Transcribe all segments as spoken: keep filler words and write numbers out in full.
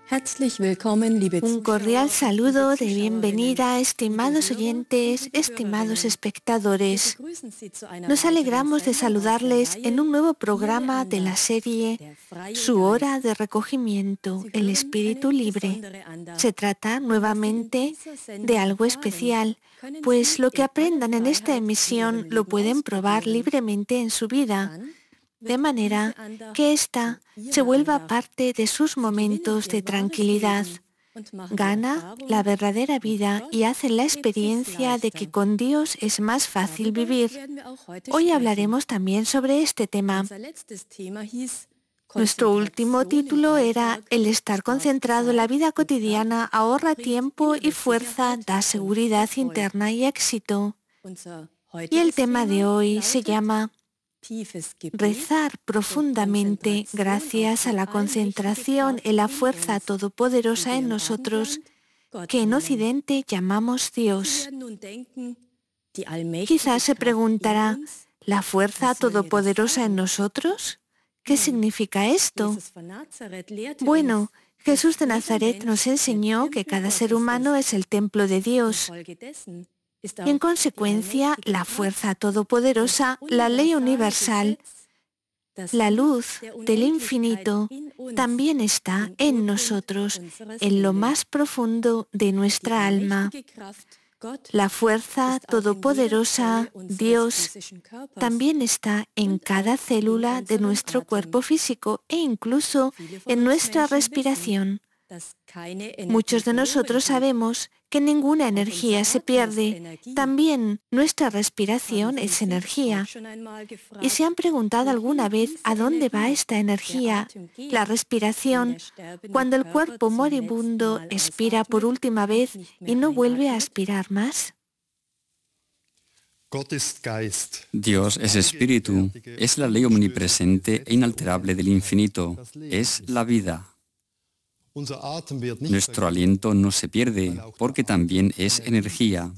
Herzlich willkommen, liebe Un cordial saludo de bienvenida, estimados oyentes, estimados espectadores. Nos alegramos de saludarles en un nuevo programa de la serie Su hora de recogimiento, el espíritu libre. Se trata nuevamente de algo especial, pues lo que aprendan en esta emisión lo pueden probar libremente en su vida, de manera que ésta se vuelva parte de sus momentos de tranquilidad. Gana la verdadera vida y hace la experiencia de que con Dios es más fácil vivir. Hoy hablaremos también sobre este tema. Nuestro último título era El estar concentrado en la vida cotidiana ahorra tiempo y fuerza, da seguridad interna y éxito. Y el tema de hoy se llama Rezar profundamente gracias a la concentración en la fuerza todopoderosa en nosotros, que en Occidente llamamos Dios. Quizás se preguntará, ¿la fuerza todopoderosa en nosotros? ¿Qué significa esto? Bueno, Jesús de Nazaret nos enseñó que cada ser humano es el templo de Dios. Y en consecuencia, la fuerza todopoderosa, la ley universal, la luz del infinito, también está en nosotros, en lo más profundo de nuestra alma. La fuerza todopoderosa, Dios, también está en cada célula de nuestro cuerpo físico e incluso en nuestra respiración. Muchos de nosotros sabemos que ninguna energía se pierde. También nuestra respiración es energía. ¿Y se han preguntado alguna vez a dónde va esta energía, la respiración, cuando el cuerpo moribundo expira por última vez y no vuelve a aspirar más? Dios es espíritu, es la ley omnipresente e inalterable del infinito, es la vida. Nuestro aliento no se pierde porque también es energía.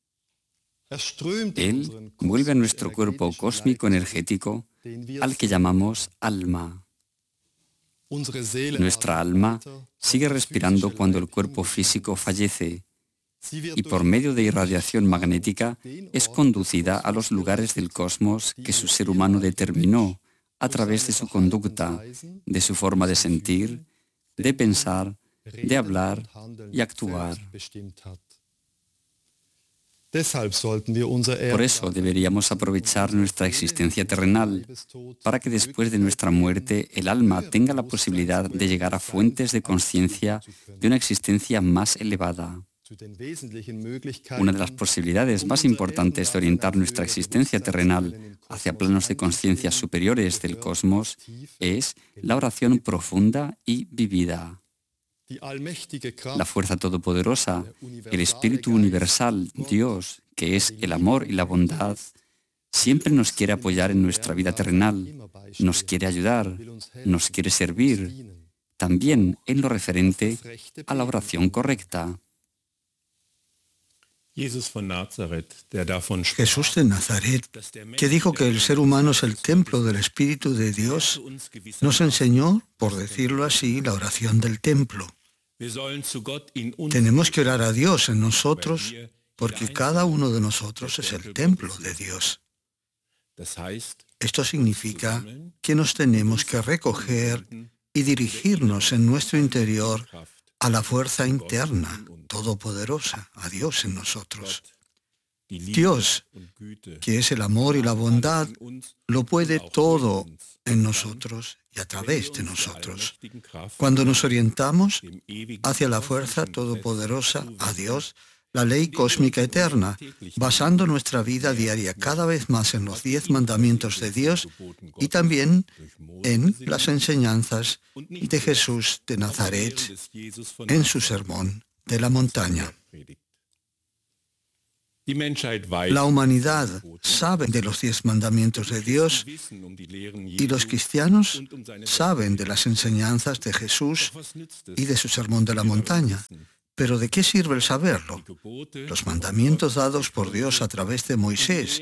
Él vuelve a nuestro cuerpo cósmico energético al que llamamos alma. Nuestra alma sigue respirando cuando el cuerpo físico fallece y por medio de irradiación magnética es conducida a los lugares del cosmos que su ser humano determinó a través de su conducta, de su forma de sentir, de pensar, de hablar y actuar. Por eso deberíamos aprovechar nuestra existencia terrenal, para que después de nuestra muerte el alma tenga la posibilidad de llegar a fuentes de conciencia de una existencia más elevada. Una de las posibilidades más importantes de orientar nuestra existencia terrenal hacia planos de conciencia superiores del cosmos es la oración profunda y vivida. La fuerza todopoderosa, el Espíritu universal, Dios, que es el amor y la bondad, siempre nos quiere apoyar en nuestra vida terrenal, nos quiere ayudar, nos quiere servir, también en lo referente a la oración correcta. Jesús de Nazaret, que dijo que el ser humano es el templo del Espíritu de Dios, nos enseñó, por decirlo así, la oración del templo. Tenemos que orar a Dios en nosotros, porque cada uno de nosotros es el templo de Dios. Esto significa que nos tenemos que recoger y dirigirnos en nuestro interior a la fuerza interna, todopoderosa, a Dios en nosotros. Dios, que es el amor y la bondad, lo puede todo en nosotros y a través de nosotros. Cuando nos orientamos hacia la fuerza todopoderosa, a Dios, la ley cósmica eterna, basando nuestra vida diaria cada vez más en los diez mandamientos de Dios y también en las enseñanzas de Jesús de Nazaret en su sermón de la montaña. La humanidad sabe de los diez mandamientos de Dios y los cristianos saben de las enseñanzas de Jesús y de su sermón de la montaña. Pero ¿de qué sirve el saberlo? Los mandamientos dados por Dios a través de Moisés